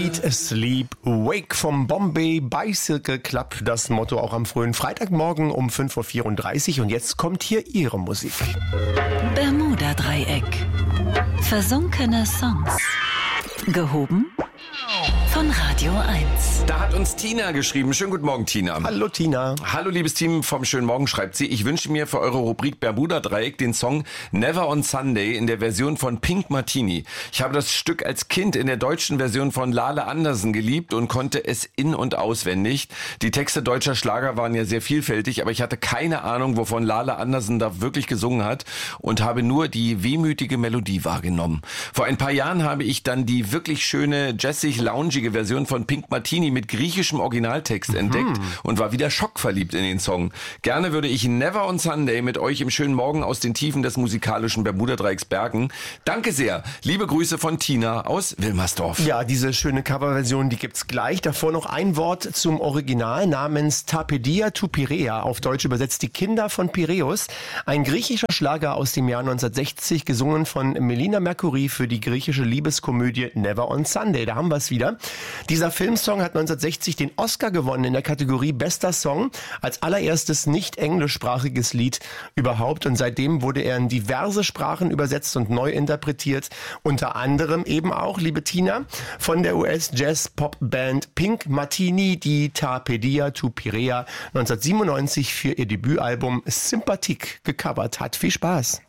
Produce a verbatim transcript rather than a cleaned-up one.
Eat, Sleep, Wake vom Bombay Bicycle Club. Das Motto auch am frühen Freitagmorgen um fünf Uhr vierunddreißig. Und jetzt kommt hier Ihre Musik. Bermuda-Dreieck. Versunkene Songs. Gehoben von Radio eins. Da hat uns Tina geschrieben. Schönen guten Morgen, Tina. Hallo Tina. Hallo liebes Team vom Schönen Morgen, schreibt sie. Ich wünsche mir für eure Rubrik Bermuda-Dreieck den Song Never on Sunday in der Version von Pink Martini. Ich habe das Stück als Kind in der deutschen Version von Lale Andersen geliebt und konnte es in- und auswendig. Die Texte deutscher Schlager waren ja sehr vielfältig, aber ich hatte keine Ahnung, wovon Lale Andersen da wirklich gesungen hat und habe nur die wehmütige Melodie wahrgenommen. Vor ein paar Jahren habe ich dann die wirklich schöne, jazzig-loungige Version von Pink Martini mit griechischem Originaltext entdeckt mhm. und war wieder schockverliebt in den Song. Gerne würde ich Never on Sunday mit euch im schönen Morgen aus den Tiefen des musikalischen Bermuda-Dreiecks bergen. Danke sehr. Liebe Grüße von Tina aus Wilmersdorf. Ja, diese schöne Coverversion, die gibt's gleich. Davor noch ein Wort zum Original namens Tapedia tu Pirea, auf Deutsch übersetzt die Kinder von Piräus. Ein griechischer Schlager aus dem Jahr neunzehnhundertsechzig, gesungen von Melina Mercouri für die griechische Liebeskomödie Never on Sunday. Da haben wir es wieder. Dieser Filmsong hat neunzehnhundertsechzig den Oscar gewonnen in der Kategorie Bester Song als allererstes nicht englischsprachiges Lied überhaupt. Und seitdem wurde er in diverse Sprachen übersetzt und neu interpretiert. Unter anderem eben auch, liebe Tina, von der U S-Jazz-Pop-Band Pink Martini, die Tapedia tu Pirea neunzehnhundertsiebenundneunzig für ihr Debütalbum Sympathique gecovert hat. Viel Spaß!